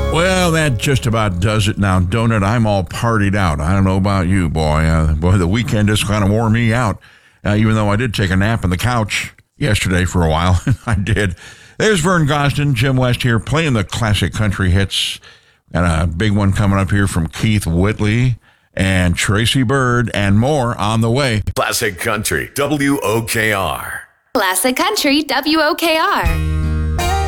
Well, that just about does it now, don't it? I'm all partied out. I don't know about you, boy. The weekend just kind of wore me out, even though I did take a nap on the couch yesterday for a while. I did. There's Vern Gosden, Jim West here, playing the classic country hits. Got a big one coming up here from Keith Whitley and Tracy Byrd and more on the way. Classic Country, WOKR. Classic Country, WOKR.